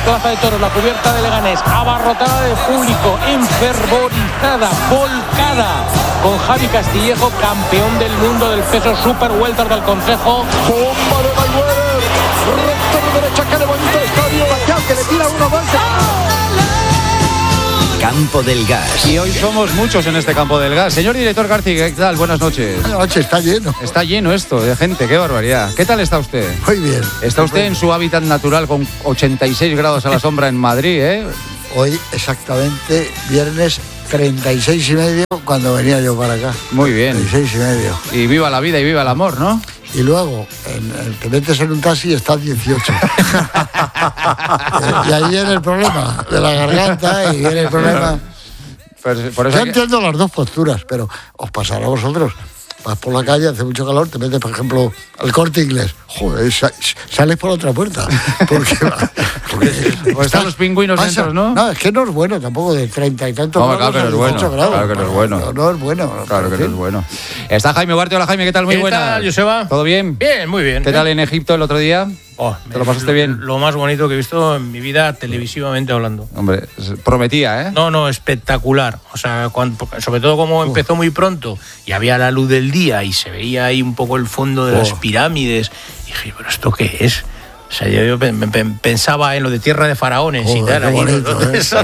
Plaza de Toros, la cubierta de Leganés, abarrotada de público, enfervorizada, volcada, con Javi Castillejo, campeón del mundo del peso super welter del Consejo. Bomba de Mayweather, recta de derecha que levanta el estadio, que le tira uno más. Campo del Gas. Y hoy somos muchos en este Campo del Gas. Señor director García, ¿qué tal? Buenas noches. Buenas noches, está lleno. Está lleno esto de gente, qué barbaridad. ¿Qué tal está usted? Muy bien. Está usted en su hábitat natural con 86 grados a la sombra en Madrid, ¿eh? Hoy exactamente viernes 36 y medio cuando venía yo para acá. Muy bien. 36 y medio. Y viva la vida y viva el amor, ¿no? Y luego, te metes en un taxi y estás 18. Y ahí viene el problema de la garganta y viene el problema. Por eso yo entiendo las dos posturas, pero os pasará a vosotros. Vas por la calle, hace mucho calor, te metes, por ejemplo, al Corte Inglés. Joder, sales por otra puerta. Porque están los pingüinos dentro, ¿no? No, es que no es bueno tampoco, de 30 y tantos grados. Claro que no es bueno. Claro que no es bueno. No es bueno. Claro que no es bueno. Está Jaime Ugarte. Hola, Jaime, ¿qué tal? Muy buena. ¿Qué tal, Joseba? ¿Todo bien? Bien, muy bien. ¿Qué tal en Egipto el otro día? ¿Te lo pasaste bien? Lo más bonito que he visto en mi vida televisivamente hablando. Hombre, prometía, ¿eh? No, espectacular. O sea, sobre todo como empezó muy pronto y había la luz del día y se veía ahí un poco el fondo de las pirámides. Y dije, ¿pero esto qué es? O sea, yo pensaba en lo de Tierra de Faraones y tal. Bonito,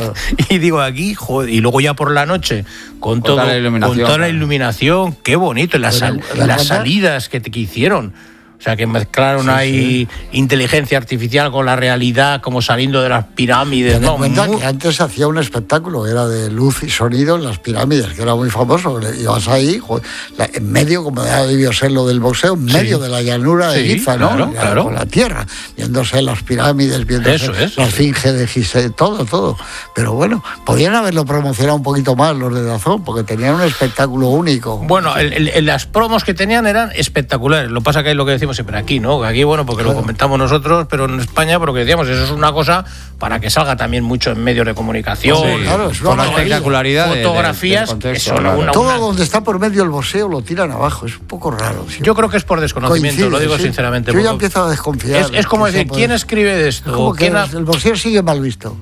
y digo, aquí, joder, y luego ya por la noche, con toda la iluminación, qué bonito. Las salidas que hicieron. O sea, que mezclaron ahí inteligencia artificial con la realidad, como saliendo de las pirámides. Ten en cuenta que antes se hacía un espectáculo, era de luz y sonido en las pirámides, que era muy famoso. Ibas ahí, joder, en medio, como debió ser lo del boxeo, en medio de la llanura de Giza, ¿no? Claro. Con la tierra, viéndose las pirámides, viéndose la esfinge de Gizeh, todo. Pero bueno, podían haberlo promocionado un poquito más los de Dazón, porque tenían un espectáculo único. Bueno, las promos que tenían eran espectaculares. Lo que pasa que es lo que decimos siempre aquí, ¿no? Aquí, bueno, porque lo comentamos nosotros, pero en España, porque decíamos, eso es una cosa para que salga también mucho en medios de comunicación. Sí, claro, es con la espectacularidad fotografías, del contexto, todo donde está por medio el boxeo lo tiran abajo, es un poco raro. ¿Sí? Yo creo que es por desconocimiento, lo digo sinceramente. Yo ya empiezo a desconfiar. Es como decir, ¿quién escribe de esto? Como que el boxeo sigue mal visto.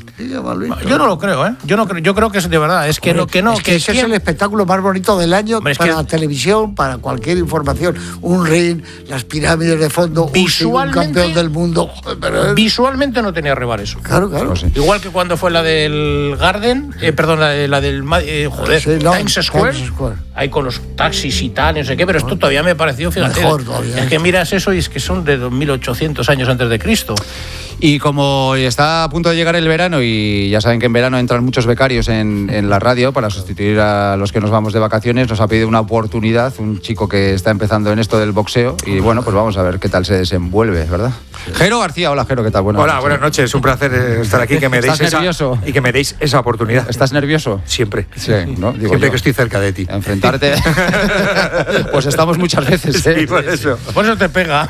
Yo no lo creo, ¿eh? Yo creo que es de verdad, es que ese es el espectáculo más bonito del año para la televisión, para cualquier información. Un ring, las pirámides de fondo, un campeón del mundo. Visualmente no tenía rival eso. Claro. Igual que cuando fue la del Garden, la del Times Square, ahí con los taxis y tal, no sé qué, pero esto todavía me pareció, fíjate, mejor todavía. Es que miras eso y es que son de 2800 años antes de Cristo. Y como está a punto de llegar el verano, y ya saben que en verano entran muchos becarios en la radio para sustituir a los que nos vamos de vacaciones, nos ha pedido una oportunidad un chico que está empezando en esto del boxeo y bueno, pues vamos a ver qué tal se desenvuelve, ¿verdad? Jero García, hola Jero, ¿qué tal? Hola, buenas noches, un placer estar aquí, que me deis nervioso? Y que me deis esa oportunidad. ¿Estás nervioso? Siempre. Sí, ¿no? Digo siempre yo. que estoy cerca de ti. Enfrentarte. Pues estamos muchas veces, ¿eh? Sí, por eso. Por eso te pega.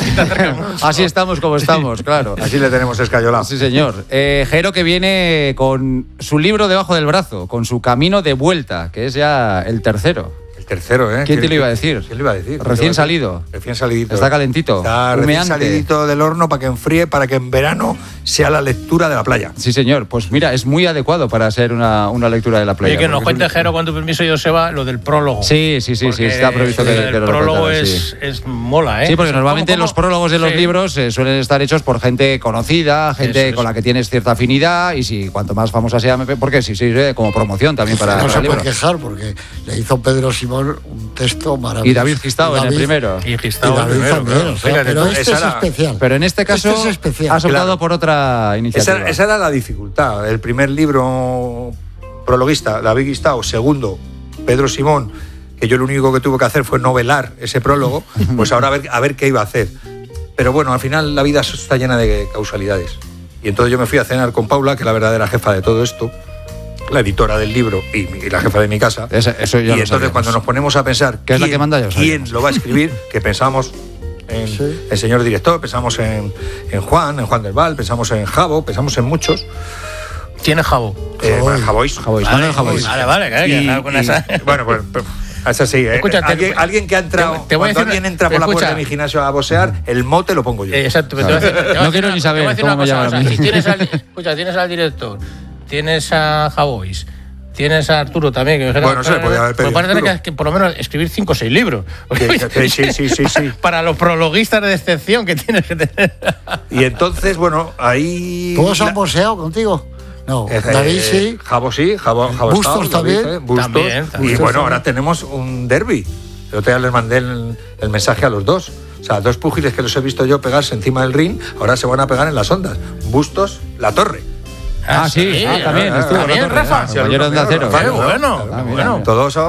Así estamos como estamos, claro. Así le tenemos escayolado. Sí, señor. Jero, que viene con su libro debajo del brazo, con su camino de vuelta, que es ya el tercero. El tercero, ¿eh? ¿Quién te lo iba a decir? ¿Quién lo iba a decir? Recién salido. Recién salidito. Está calentito. Está recién salidito del horno para que enfríe, para que en verano sea la lectura de la playa. Sí, señor. Pues mira, es muy adecuado para ser una lectura de la playa. Oye, que nos cuente, Jero, con tu permiso, Joseba, lo del prólogo. Sí, está previsto que el lo prólogo cuentes, es mola, ¿eh? Sí, porque normalmente ¿Cómo? los prólogos de los libros suelen estar hechos por gente conocida, gente con la que tienes cierta afinidad, y si cuanto más famosa sea, porque sí sirve como promoción también para no se el libro. puede quejar, porque le hizo Pedro Simón un texto maravilloso. Y David Gistao en el primero. Y Gistao David primero, también, claro. o sea, pero este es especial. Pero en este caso es especial. has optado por otra iniciativa. Esa era la dificultad. El primer libro prologuista, David Gistao. Segundo, Pedro Simón, que yo lo único que tuve que hacer fue novelar ese prólogo. Pues ahora a ver qué iba a hacer. Pero bueno, al final la vida está llena de causalidades. Y entonces yo me fui a cenar con Paula, que es la verdadera jefa de todo esto, la editora del libro y la jefa de mi casa. Eso ya y entonces sabíamos. cuando nos ponemos a pensar ¿Qué es la que manda? Ya quién lo va a escribir, que pensamos en el señor director, pensamos en Juan del Val, pensamos en Jabo, pensamos en muchos. ¿Quién es Jabo? Javois. Manuel Javois. Vale, Bueno, pues Es así, Escucha, alguien que ha entrado, cuando alguien entra por la puerta de mi gimnasio a boxear, el mote lo pongo yo. Exacto. No quiero ni saber cómo me llaman a mí. Tienes al director, tienes a Javois, tienes a Arturo también. Que bueno, se le podía haber pedido. Parece tener que por lo menos escribir 5 o 6 libros. Sí. Para los prologuistas de excepción que tienes que tener. Y entonces, bueno, ahí... ¿Todos han boxeado contigo? No, David sí. Javo Bustos también. Bustos. También. Y bueno, ahora tenemos un derbi. El otro día les mandé el mensaje a los dos. O sea, 2 púgiles que los he visto yo pegarse encima del ring, ahora se van a pegar en las ondas. Bustos, La Torre. Sí, también. Estuvo también, Rafa. Compañero de Onda Cero. Bueno. Todos